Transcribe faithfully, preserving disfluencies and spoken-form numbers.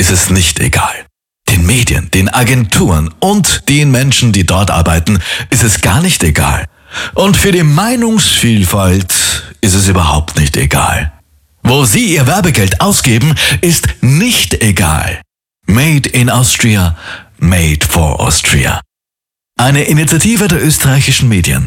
ist es nicht egal. Den Medien, den Agenturen und den Menschen, die dort arbeiten, ist es gar nicht egal. Und für die Meinungsvielfalt ist es überhaupt nicht egal. Wo Sie Ihr Werbegeld ausgeben, ist nicht egal. Made in Austria, made for Austria. Eine Initiative der österreichischen Medien.